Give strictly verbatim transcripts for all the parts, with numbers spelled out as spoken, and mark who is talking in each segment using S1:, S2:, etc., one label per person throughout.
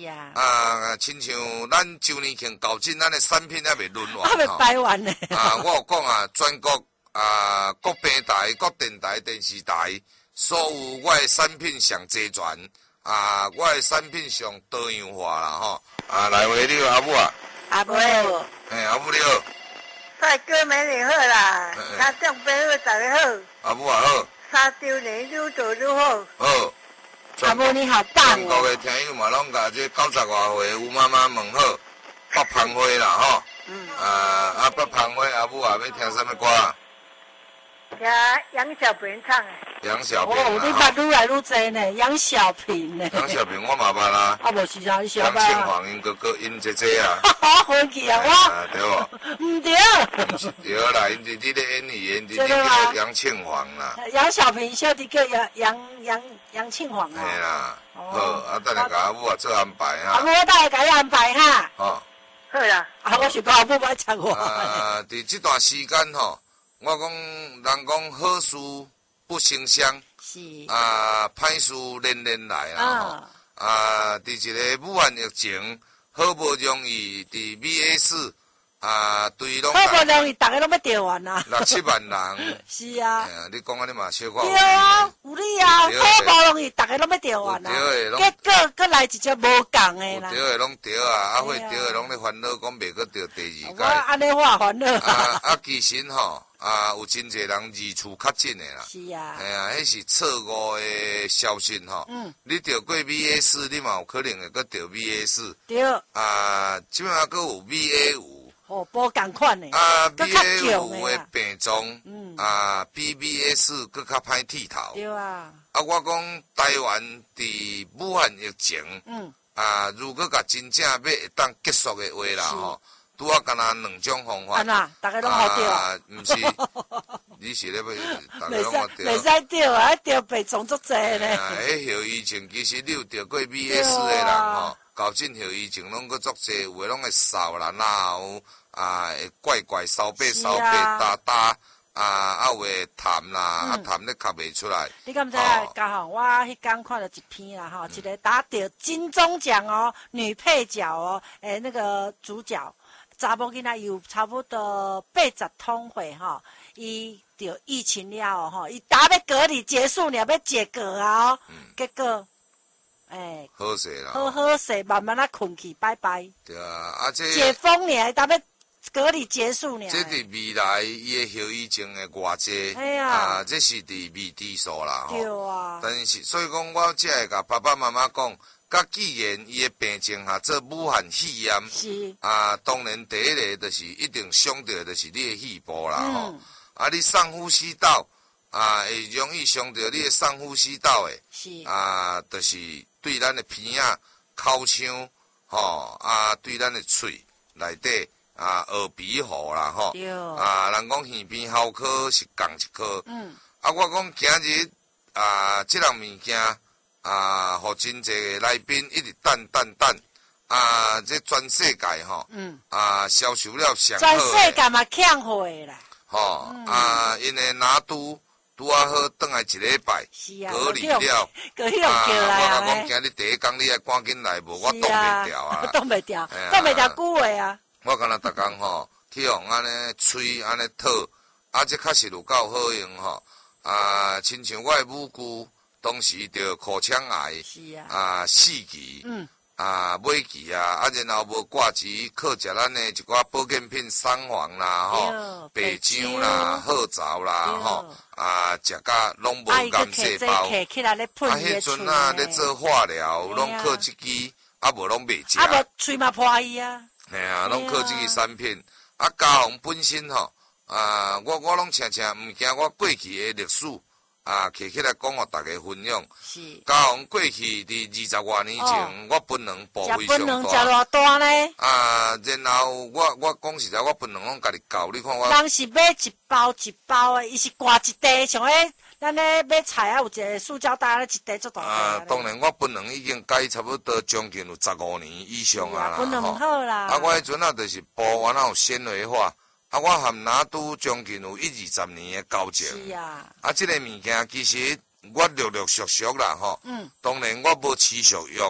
S1: 啊。
S2: 啊，亲像咱周年庆搞进咱的产品还未论完，
S1: 还未摆完呢。
S2: 啊，我有讲啊，全国啊各平台、各电台、电视台，所有我的产品上齐全，啊，我的产品上多样化啦吼。啊，来话你好，阿母啊。
S1: 阿母。
S2: 哎，阿母你好。
S3: 帅哥美女好啦，家长朋友大家好。
S2: 阿母啊好。
S3: 三周年愈做愈好。
S2: 好。
S1: 阿母你好棒哦！
S2: 全国的听友嘛，拢甲这九十外岁吴妈妈问好，北芳花啦吼。嗯。啊啊，北芳花阿母啊，要听什么歌？
S3: 听杨小平唱的。
S2: 杨小平
S1: 哦，你捌愈来愈济呢，杨小平呢。
S2: 杨小平我嘛捌啦。
S1: 啊，无是啥你小捌。
S2: 杨庆煌因哥哥因姐姐啊。
S1: 好回去啊，我。
S2: 啊对无？
S1: 唔对。
S2: 唔是对啦，因弟弟咧演语言弟弟叫杨庆煌啦。
S1: 杨小平小弟叫杨杨杨杨庆煌啊。
S2: 嘿啦。好，啊，等下甲阿母啊做安排哈。
S1: 阿母，我等下甲你安排哈。
S2: 哦。
S3: 好啦。
S1: 啊，我是讲阿母歹插我。
S2: 啊，伫这段时间吼。我讲，人讲好事不成双，
S1: 是
S2: 啊，歹事连连来啦吼。啊，伫一个武汉疫情，好不容易伫美 A 四啊，对拢
S1: 好不容易，大家拢要调完啦，
S2: 六七万人。
S1: 是啊，
S2: 你讲安尼嘛，小可有
S1: 对啊，有理啊，好不容易，大家拢要调完啦，结果搁来一只无共的啦。
S2: 有调的拢调啊，啊会调的拢咧烦恼，讲袂搁调第二届。
S1: 我安尼话烦恼。
S2: 啊啊，其实吼。啊，有真侪人二处确诊的啦，
S1: 是啊，
S2: 哎呀，迄是错误的消息吼。嗯，你得过 V A 四，你嘛有可能会搁得 V A 四。
S1: 对。
S2: 啊，即摆还搁有 V A 五。
S1: 哦，无共款的。
S2: 啊 ，V A 五的病状，嗯，啊，比 V A 四搁较歹剃头。
S1: 对啊。
S2: 啊，我讲台湾伫武汉疫情，嗯，啊，如果甲真正要会当结束的话啦吼。拄啊，敢若两种方法。
S1: 安那，大家拢好钓。
S2: 啊，毋是，你是咧要，大家拢好钓。
S1: 袂使钓啊，钓白种足济咧。
S2: 啊，迄后遗症其实你有钓过 V A 四的人吼，搞进后遗症拢搁足济，有诶拢会扫啦，然后啊会怪怪扫背扫背哒哒，啊啊有诶痰啦，啊痰咧咳袂出来。
S1: 你敢知啊？刚好我迄天看了一篇啦，吼，一个打到金钟奖哦，女配角哦，诶，那个主角。查某囡仔有差不多八十通岁吼，伊着疫情了吼，伊打要隔离结束了，要解隔啊，嗯、结果，诶、欸，
S2: 好势啦，
S1: 好好势，慢慢啊困去，拜拜。
S2: 对啊，啊这
S1: 解封了，打要隔离结束了。
S2: 这伫未来伊诶后遗症诶偌济，
S1: 哎呀，
S2: 啊，这是伫未知数啦
S1: 吼。对啊。
S2: 但是所以讲，我只会甲爸爸妈妈讲。甲既然伊诶病情下做武汉肺炎，是啊，当然第一个就是一定伤到就是你诶肺部啦吼、嗯，啊，你上呼吸道啊会容易伤到你诶上呼吸道诶，是啊，就是对咱诶鼻啊、口腔吼啊，对咱诶喙内底啊耳鼻喉啦吼，啊，人讲耳鼻喉科是共一科，嗯，啊，我讲今日啊，即项物件。啊，互真侪来宾一直等等等，啊，这全世界吼，嗯，啊，销售了上好。全
S1: 世界嘛抢货啦。
S2: 吼、嗯，啊，因为拿督拄啊好，转来一礼拜，
S1: 是啊，
S2: 隔离了，
S1: 隔离了叫来啊。
S2: 我讲今日第一工你爱赶紧来，无我挡袂掉啊，
S1: 挡袂掉，挡袂掉久话啊。
S2: 我敢若逐工吼，去互安尼吹安尼吐，啊，这确实有够好用吼，啊，亲像我诶母舅。当时着口腔癌，啊，啊四期，嗯，啊尾期啊，啊然后无挂机，靠食咱的一寡保健品，桑黄啦，吼，白姜啦，褐枣啦，吼，啊食甲拢无癌细胞，啊，迄阵啊咧做化疗，拢靠即支，啊无拢袂食，
S1: 啊无喙嘛破伊啊，
S2: 嘿啊，拢靠即支产品，啊家宏本身吼，啊我我拢常常毋惊我过去的历史。啊，摕起来讲，互大家分享。是。嘉宏过去伫二十外年前，哦、我分量部非常大。分量
S1: 食偌大呢？
S2: 啊，然后我我讲实在，我分量拢家己搞，你看我。
S1: 人是买一包一包的，伊是挂一袋，像迄咱咧买菜啊，有一个塑胶袋咧，一袋做大袋。
S2: 啊，当然我分量已经改差不多将近有十五年以上啊啦。
S1: 分量好啦。
S2: 啊，我迄阵啊，就是包完后纤维化。啊，我含拿都将近有一二十年的交情。是啊。啊，这个物件其实我陆陆续续啦，吼。嗯。当然我无持续用，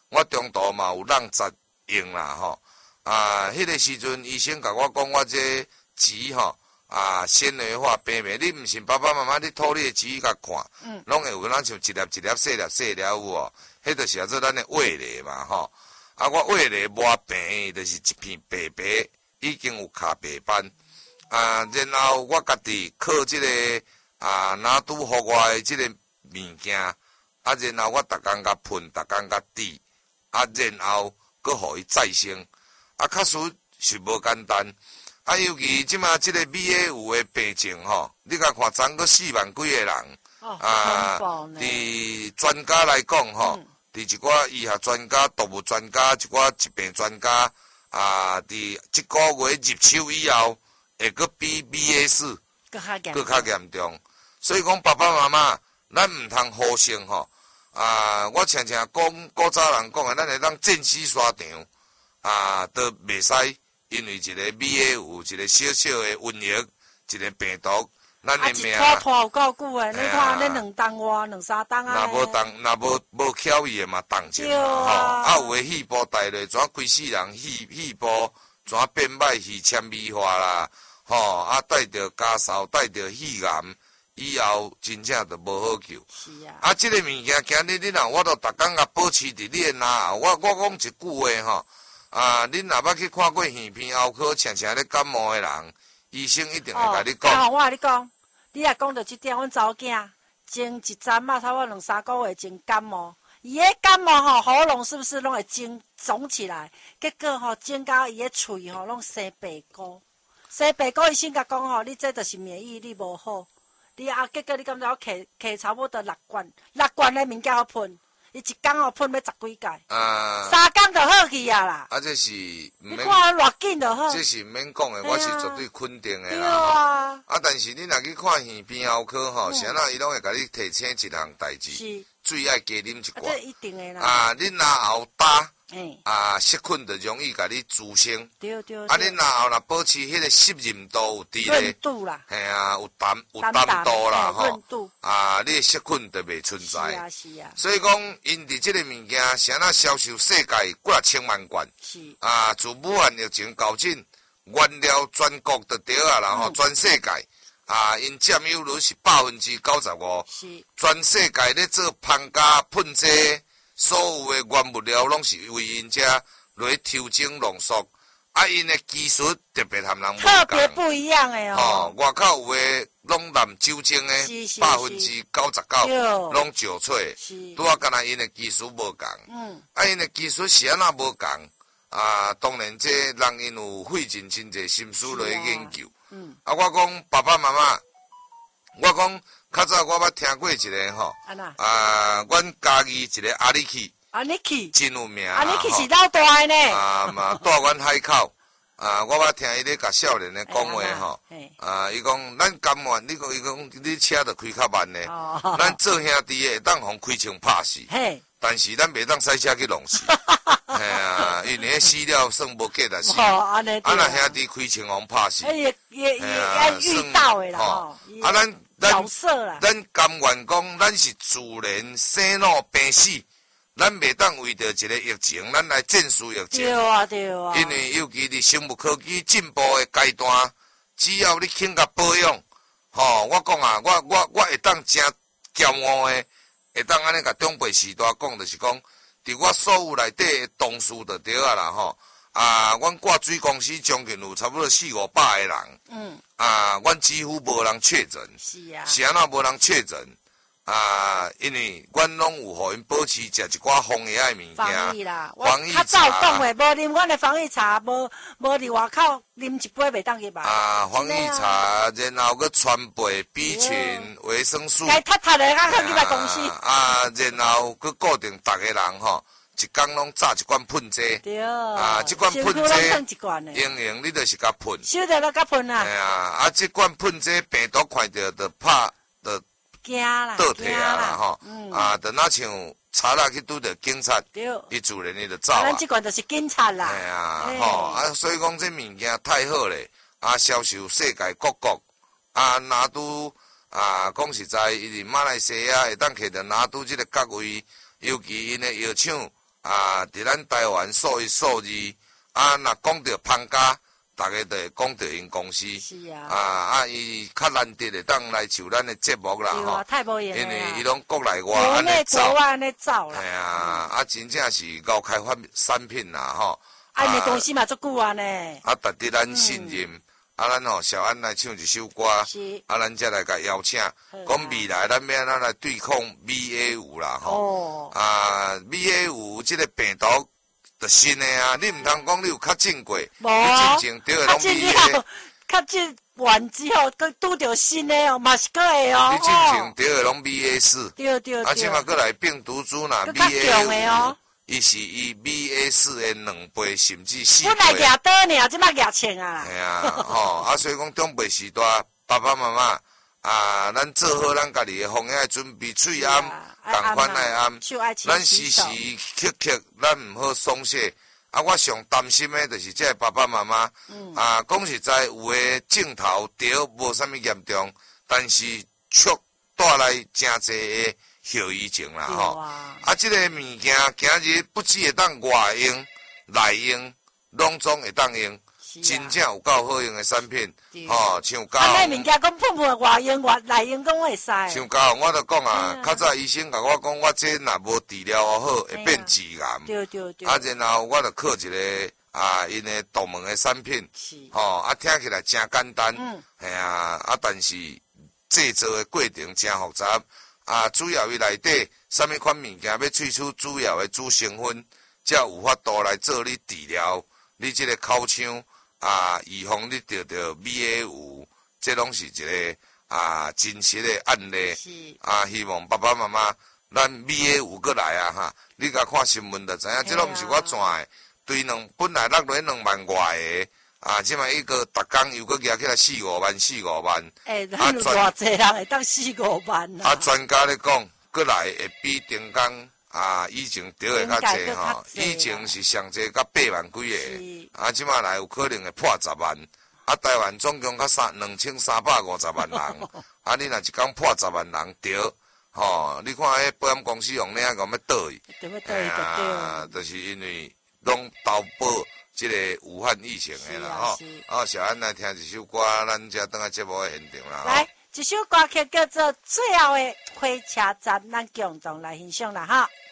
S2: 我中途嘛有让十用啦吼。啊，迄、那个时阵医生甲我讲，我这钱吼啊纤维化病变，你毋信爸爸妈妈你吐你的钱甲看，嗯，拢会有咱像一粒一粒细粒细粒有无？迄就是叫做咱的胃粒嘛吼。啊，我胃粒磨平，就是一片白白，已经有卡白斑。啊，然后我家己靠即、这个啊拿督互我的即个物件，啊，然后我逐工甲喷，逐工甲滴，啊，然后搁互伊再生。啊，确实是无简单。啊，尤其即马即个美的有的病症吼，你甲看，昨个四万几个人，
S1: 哦、
S2: 啊，伫专家来讲吼，伫、嗯、一寡医学专家、动物专家、一寡疾病专家，啊，伫即个月入手以后，会搁比美的四搁较严重。所以讲，爸爸妈妈，咱毋通好心吼。啊，我常常讲，古早人讲的，咱会当见死沙场。啊，都袂使，因为一个美的有一个小小的瘟疫，一个病毒，咱的命啊，
S1: 拖拖有够久诶，你看你两当外两三当啊，
S2: 若无当，若无无巧伊的嘛当者嘛吼，啊有诶细胞带落，怎规世人细细胞怎变歹去纤维化啦，吼啊带着家扫，带着肺癌，以后真正就无好救。
S1: 是啊，
S2: 啊，即、這個物件今日你若我都逐工甲保持伫你诶那，我我講一句話吼。啊！恁若捌去看过耳鼻喉科，常常咧感冒诶人，医生一定会甲你讲。
S1: 哦，我甲你讲，你若讲到即点，阮查某囝前一阵啊，差不多两三个月前感冒，伊迄感冒吼，喉咙是不是拢会肿肿起来？结果吼，肿到伊迄喙吼，拢生白膏。生白膏，医生甲讲吼，你这就是免疫力无好。你啊，结果你感觉我摕摕差不多六罐，六罐诶物件互喷。伊一工哦喷要十几届，啊，三工就好去啊啦。
S2: 啊，这是
S1: 你看偌紧就好。
S2: 这是毋免讲的，我是绝对肯定的啦。
S1: 对啊。
S2: 啊，但是你若去看耳鼻喉科吼，啥啦，伊拢会甲你提醒一项代志，水爱加啉一罐。
S1: 这一定的啦。
S2: 啊，你若喉焦，啊，湿困就容易甲你滋生。
S1: 对对。
S2: 啊，你若喉若保持迄个湿润度有伫咧，
S1: 润度啦。
S2: 嘿啊，有淡有淡度啦吼。
S1: 润度。
S2: 啊，你的湿困就袂存在。
S1: 是啊是啊。
S2: 所以讲，因伫即个物件，啥啦销售世界几啊千万罐。是。啊，自武汉疫情到今，原料全国就对啊啦吼，全世界。啊，因占有率是百分之九十五，是全世界咧做芳加喷剂，所有的原物料拢是为因遮来调整浓缩，啊，因的技术特别含人
S1: 特别不一样的哦。
S2: 哦，外口有的拢含酒精的，百分之九十九拢酒萃，拄啊，干那因的技术无共，嗯，啊，因的技术是安那无共，啊，当然这人因有费尽真侪心思来研究。嗯，啊，我讲爸爸妈妈，我讲较早我捌听过一个吼，啊，阮家己一个阿里去，
S1: 阿里去
S2: 真有名，
S1: 阿里去是老大呢，
S2: 啊嘛，住阮海口，啊，我捌听伊咧甲少年咧讲话吼，啊，伊讲咱甘愿，你讲伊讲你车着开较慢呢，咱做兄弟的会当互开枪拍死，但是咱袂当驶车去弄死。嘿啊，因为死了算无计来死，啊那兄弟开枪互拍死，
S1: 也也也遇到的啦吼。
S2: 啊，咱
S1: 角色啦，
S2: 咱甘愿讲，咱是自然生老病死，咱袂当为着一个疫情，咱来战输疫情。
S1: 对啊，对啊。
S2: 因为尤其伫生物科技进步的阶段，只要你肯甲保养，吼，我讲啊，我我我会当真骄傲的，会当安尼甲长辈时代讲，就是讲。伫我所有内底的同事就对啊啦吼，啊，阮挂水公司将近有差不多四五百个人，嗯，啊，阮几乎无人确诊，是啊，是安那无人确诊，啊，因为阮拢有互因保持食一寡防疫的物件，
S1: 防疫啦，
S2: 防疫茶，
S1: 较早讲的，无啉阮的防疫茶，无无伫外口啉一杯袂当入来。啊，
S2: 防疫茶，然后佮传播 B 群、维生素，
S1: 该踢踢的，较入来公司。
S2: 啊，然后佮固定逐个人吼，一工拢炸一罐喷剂。对。啊，这罐喷剂，用用你就是甲喷。
S1: 收着了甲喷啊。
S2: 哎呀，啊，这罐喷剂病毒看到就拍，就
S1: 惊啦，
S2: 倒退啊啦吼，啊，就若像。查啦去拄着警察，伊自然伊就走啊。
S1: 咱即款就是警察啦。
S2: 哎呀，吼啊，所以讲这物件太好咧，啊，销售世界各国，啊，拿拄啊，讲实在，伊伫马来西亚会当摕着拿拄即个角位，尤其因的药厂啊，伫咱台湾数一数二，啊，若讲到芳家，大家就会讲到因公司。
S1: 是啊。
S2: 啊啊，伊较难得会当来像咱的节目啦，吼。
S1: 太无闲啦。
S2: 因为伊拢国内外
S1: 安尼
S2: 走。
S1: 国外安尼走啦。
S2: 系啊，啊，真正是高开发产品啦，吼。
S1: 啊，因公司嘛足久啊呢。
S2: 啊，值得咱信任。啊，咱吼小安来唱一首歌，啊，咱才来甲邀请，讲未来咱要安怎来对抗 V A 五啦，吼。啊 ，V A 五这个病毒就新的啊，你唔通讲你有确诊过，你真正得的拢 V A。
S1: 确诊完之后，佮拄着新的哦，嘛是个会哦。
S2: 你真正得的拢 V A 四。
S1: 对对对。
S2: 啊，即马过来病毒株呐 V A 五。伊是以 V A 四的两倍甚至四倍。
S1: 本来廿多呢，即马廿千啊。
S2: 系啊，吼啊，所以讲长辈时代，爸爸妈妈啊，咱做好咱家己的防疫准备，喙暗，同款爱暗，咱时时刻刻咱毋好松懈。啊，我上担心的就是这爸爸妈妈，啊，讲实在有的镜头得无啥物严重，但是却带来真侪的后遗症啦吼，啊，即、这个物件今日不只会当外用、内用，拢总会当用，真正有够好用的产品，吼，像胶。
S1: 啊，那物件讲喷喷外用、外内用讲会使。
S2: 像胶，我著讲啊，较早医生甲我讲，我这若无治疗好，会变致癌。
S1: 对对对。
S2: 啊，然后我著靠一个啊，因的独门的产品，吼，啊，听起来真简单，系啊，啊，但是制作的过程真复杂。啊，主要伊内底啥物款物件要萃取主要的主成分，才有法度来做你治疗你即个口腔啊，预防你得到 V A 五，这拢是一个啊真实的案例。啊，希望爸爸妈妈咱 V A 五过来啊哈，你甲看新闻就知影，这拢毋是我赚的，对两本来落来两万外个。啊，即摆一个逐工又搁举起来四五万、四五万。
S1: 诶、欸，咱有偌济人会当四五万
S2: 啊！专家咧讲，过来会比顶工啊以前得的较济吼，以前是上济到八万几个，啊，即摆来有可能会破十万。啊，台湾总共较三两千三百五十万人，啊，你若一工破十万人得，吼，你看迄保险公司用领讲要倒去，
S1: 哎
S2: 呀，就是因为拢投保。这个武汉疫情的啦吼，啊，小安来听一首歌，咱才等下节目的现场啦。
S1: 来，一首歌曲叫做《最后的火车站》，咱共同来欣赏啦哈。